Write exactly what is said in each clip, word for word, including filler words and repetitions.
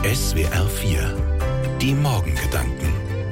S W R vier, die Morgengedanken.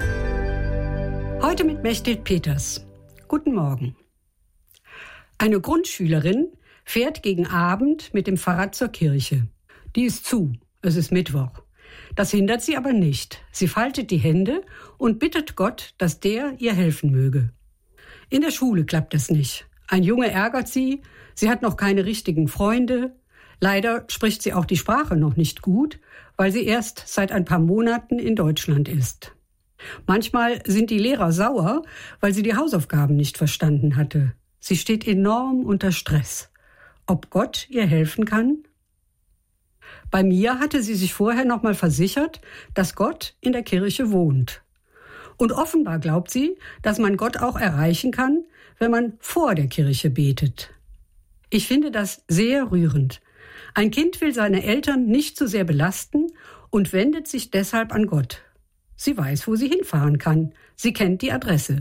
Heute mit Mechthild Peters. Guten Morgen. Eine Grundschülerin fährt gegen Abend mit dem Fahrrad zur Kirche. Die ist zu, es ist Mittwoch. Das hindert sie aber nicht. Sie faltet die Hände und bittet Gott, dass der ihr helfen möge. In der Schule klappt es nicht. Ein Junge ärgert sie, sie hat noch keine richtigen Freunde. Leider spricht sie auch die Sprache noch nicht gut, weil sie erst seit ein paar Monaten in Deutschland ist. Manchmal sind die Lehrer sauer, weil sie die Hausaufgaben nicht verstanden hatte. Sie steht enorm unter Stress. Ob Gott ihr helfen kann? Bei mir hatte sie sich vorher noch mal versichert, dass Gott in der Kirche wohnt. Und offenbar glaubt sie, dass man Gott auch erreichen kann, wenn man vor der Kirche betet. Ich finde das sehr rührend. Ein Kind will seine Eltern nicht zu sehr belasten und wendet sich deshalb an Gott. Sie weiß, wo sie hinfahren kann. Sie kennt die Adresse.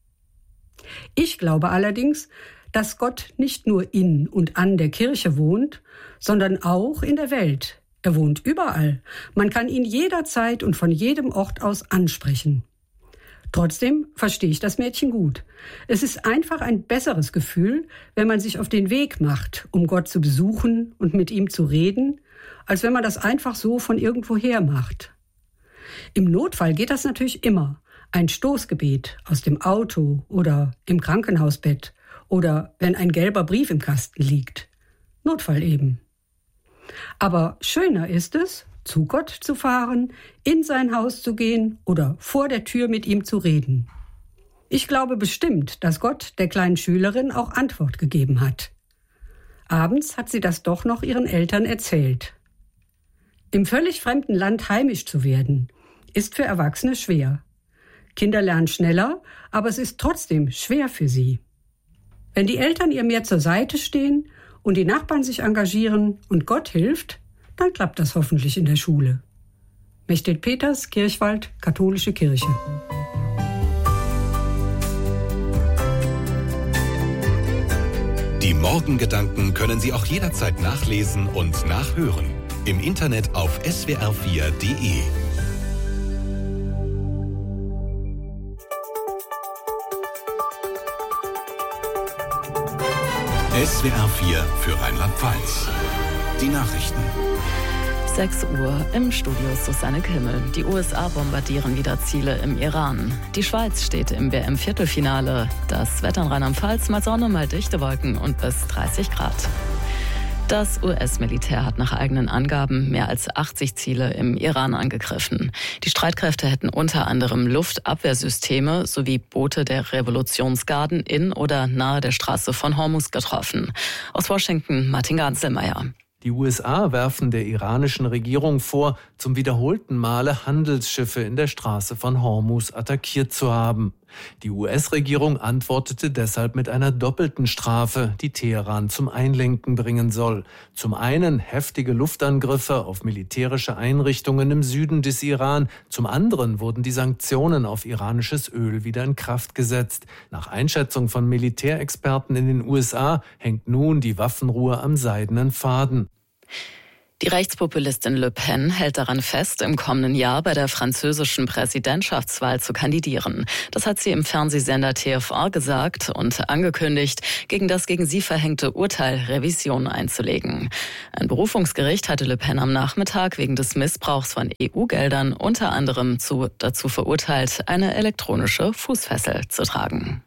Ich glaube allerdings, dass Gott nicht nur in und an der Kirche wohnt, sondern auch in der Welt. Er wohnt überall. Man kann ihn jederzeit und von jedem Ort aus ansprechen. Trotzdem verstehe ich das Mädchen gut. Es ist einfach ein besseres Gefühl, wenn man sich auf den Weg macht, um Gott zu besuchen und mit ihm zu reden, als wenn man das einfach so von irgendwoher macht. Im Notfall geht das natürlich immer. Ein Stoßgebet aus dem Auto oder im Krankenhausbett oder wenn ein gelber Brief im Kasten liegt. Notfall eben. Aber schöner ist es, zu Gott zu fahren, in sein Haus zu gehen oder vor der Tür mit ihm zu reden. Ich glaube bestimmt, dass Gott der kleinen Schülerin auch Antwort gegeben hat. Abends hat sie das doch noch ihren Eltern erzählt. Im völlig fremden Land heimisch zu werden, ist für Erwachsene schwer. Kinder lernen schneller, aber es ist trotzdem schwer für sie. Wenn die Eltern ihr mehr zur Seite stehen und die Nachbarn sich engagieren und Gott hilft, dann klappt das hoffentlich in der Schule. Mechthild Peters, Kirchwald, Katholische Kirche. Die Morgengedanken können Sie auch jederzeit nachlesen und nachhören. Im Internet auf S W R vier Punkt de. S W R vier für Rheinland-Pfalz. Die Nachrichten. sechs Uhr im Studio Susanne Kimmel. Die U S A bombardieren wieder Ziele im Iran. Die Schweiz steht im W M-Viertelfinale. Das Wetter in Rheinland-Pfalz, mal Sonne, mal dichte Wolken und bis dreißig Grad. Das U S-Militär hat nach eigenen Angaben mehr als achtzig Ziele im Iran angegriffen. Die Streitkräfte hätten unter anderem Luftabwehrsysteme sowie Boote der Revolutionsgarden in oder nahe der Straße von Hormuz getroffen. Aus Washington Martin Ganzelmeier. Die U S A werfen der iranischen Regierung vor, zum wiederholten Male Handelsschiffe in der Straße von Hormuz attackiert zu haben. Die U S-Regierung antwortete deshalb mit einer doppelten Strafe, die Teheran zum Einlenken bringen soll. Zum einen heftige Luftangriffe auf militärische Einrichtungen im Süden des Iran, zum anderen wurden die Sanktionen auf iranisches Öl wieder in Kraft gesetzt. Nach Einschätzung von Militärexperten in den U S A hängt nun die Waffenruhe am seidenen Faden. Die Rechtspopulistin Le Pen hält daran fest, im kommenden Jahr bei der französischen Präsidentschaftswahl zu kandidieren. Das hat sie im Fernsehsender T F A gesagt und angekündigt, gegen das gegen sie verhängte Urteil Revision einzulegen. Ein Berufungsgericht hatte Le Pen am Nachmittag wegen des Missbrauchs von E U-Geldern unter anderem zu, dazu verurteilt, eine elektronische Fußfessel zu tragen.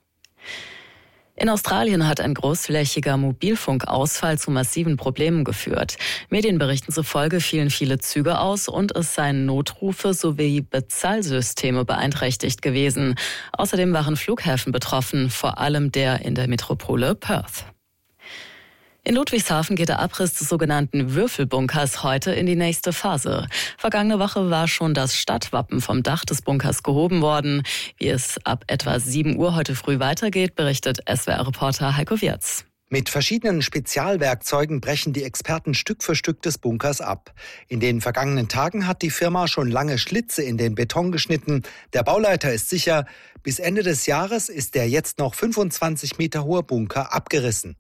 In Australien hat ein großflächiger Mobilfunkausfall zu massiven Problemen geführt. Medienberichten zufolge fielen viele Züge aus und es seien Notrufe sowie Bezahlsysteme beeinträchtigt gewesen. Außerdem waren Flughäfen betroffen, vor allem der in der Metropole Perth. In Ludwigshafen geht der Abriss des sogenannten Würfelbunkers heute in die nächste Phase. Vergangene Woche war schon das Stadtwappen vom Dach des Bunkers gehoben worden. Wie es ab etwa sieben Uhr heute früh weitergeht, berichtet S W R-Reporter Heiko Wirz. Mit verschiedenen Spezialwerkzeugen brechen die Experten Stück für Stück des Bunkers ab. In den vergangenen Tagen hat die Firma schon lange Schlitze in den Beton geschnitten. Der Bauleiter ist sicher, bis Ende des Jahres ist der jetzt noch fünfundzwanzig Meter hohe Bunker abgerissen.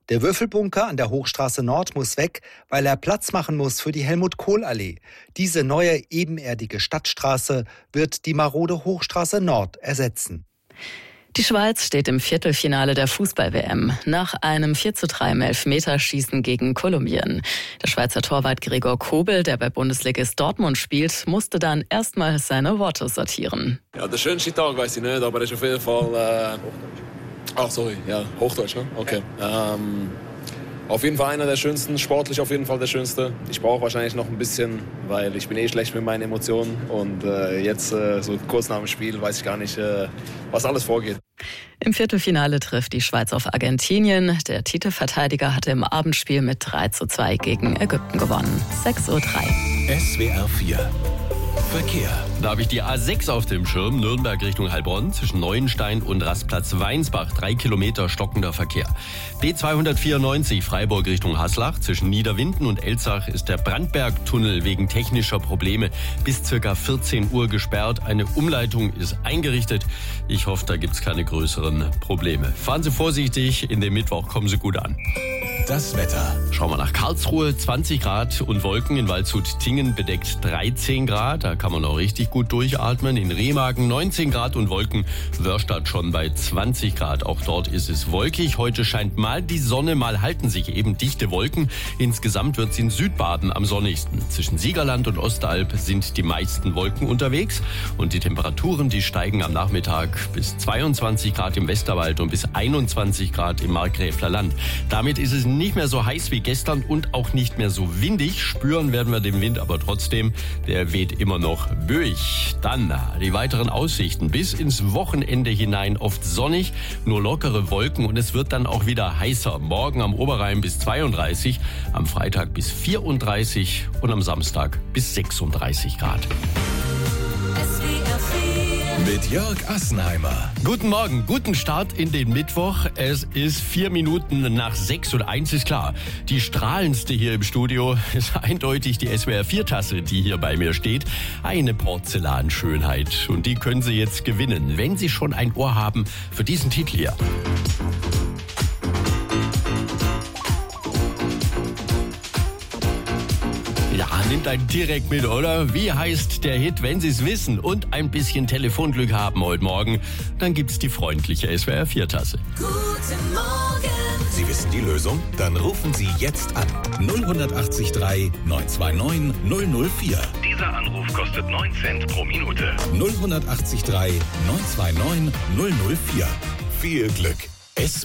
Der Würfelbunker an der Hochstraße Nord muss weg, weil er Platz machen muss für die Helmut-Kohl-Allee. Diese neue ebenerdige Stadtstraße wird die marode Hochstraße Nord ersetzen. Die Schweiz steht im Viertelfinale der Fußball-W M nach einem vier zu drei im Elfmeterschießen gegen Kolumbien. Der Schweizer Torwart Gregor Kobel, der bei Bundesligist Dortmund spielt, musste dann erstmal seine Worte sortieren. Ja, der schönste Tag weiß ich nicht, aber das ist auf jeden Fall... Äh Ach, sorry, ja, Hochdeutsch, ne? Okay. Ähm, auf jeden Fall einer der schönsten, sportlich auf jeden Fall der schönste. Ich brauche wahrscheinlich noch ein bisschen, weil ich bin eh schlecht mit meinen Emotionen. Und äh, jetzt, äh, so kurz nach dem Spiel, weiß ich gar nicht, äh, was alles vorgeht. Im Viertelfinale trifft die Schweiz auf Argentinien. Der Titelverteidiger hatte im Abendspiel mit drei zu zwei gegen Ägypten gewonnen. sechs Uhr drei. S W R vier Verkehr. Da habe ich die A sechs auf dem Schirm, Nürnberg Richtung Heilbronn, zwischen Neuenstein und Rastplatz Weinsbach, drei Kilometer stockender Verkehr. B zweihundertvierundneunzig Freiburg Richtung Haslach, zwischen Niederwinden und Elzach ist der Brandbergtunnel wegen technischer Probleme bis circa vierzehn Uhr gesperrt. Eine Umleitung ist eingerichtet. Ich hoffe, da gibt es keine größeren Probleme. Fahren Sie vorsichtig, in den Mittwoch kommen Sie gut an. Das Wetter. Schauen wir nach Karlsruhe, zwanzig Grad und Wolken, in Waldshut-Tingen bedeckt dreizehn Grad, da kann man auch richtig gut durchatmen. In Remagen neunzehn Grad und Wolken, Wörstadt schon bei zwanzig Grad, auch dort ist es wolkig. Heute scheint mal die Sonne, mal halten sich eben dichte Wolken. Insgesamt wird es in Südbaden am sonnigsten. Zwischen Siegerland und Ostalb sind die meisten Wolken unterwegs und die Temperaturen, die steigen am Nachmittag bis zweiundzwanzig Grad im Westerwald und bis einundzwanzig Grad im Markgräfler Land. Damit ist es nicht mehr so heiß wie gestern und auch nicht mehr so windig. Spüren werden wir den Wind aber trotzdem. Der weht immer noch böig. Dann die weiteren Aussichten. Bis ins Wochenende hinein oft sonnig, nur lockere Wolken und es wird dann auch wieder heißer. Morgen am Oberrhein bis zweiunddreißig, am Freitag bis vierunddreißig und am Samstag bis sechsunddreißig Grad. Mit Jörg Assenheimer. Guten Morgen, guten Start in den Mittwoch. Es ist vier Minuten nach sechs und eins ist klar. Die strahlendste hier im Studio ist eindeutig die S W R vier Tasse, die hier bei mir steht. Eine Porzellanschönheit. Und die können Sie jetzt gewinnen, wenn Sie schon ein Ohr haben für diesen Titel hier. Ja, nimmt einen direkt mit, oder? Wie heißt der Hit, wenn Sie es wissen und ein bisschen Telefonglück haben heute Morgen? Dann gibt's die freundliche S W R vier Tasse. Guten Morgen! Sie wissen die Lösung? Dann rufen Sie jetzt an. null acht drei neun zwei neun null null vier. Dieser Anruf kostet neun Cent pro Minute. null acht drei neun zwei neun null null vier. Viel Glück. S